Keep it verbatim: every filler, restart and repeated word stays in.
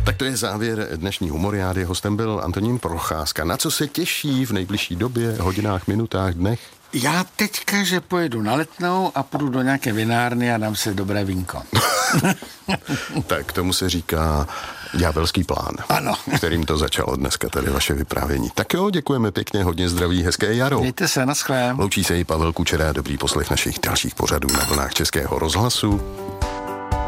Tak to je závěr dnešní humoriády. Hostem byl Antonín Procházka. Na co se těší v nejbližší době, hodinách, minutách, dnech? Já teďka, že pojedu na Letnou a půjdu do nějaké vinárny a dám si dobré vínko. Tak tomu se říká ďábelský plán. Ano. Kterým to začalo dneska tady vaše vyprávění. Tak jo, děkujeme pěkně, hodně zdraví, hezké jaro. Mějte se, naschle. Loučí se i Pavel Kučera, dobrý poslech našich dalších pořadů na vlnách Českého rozhlasu.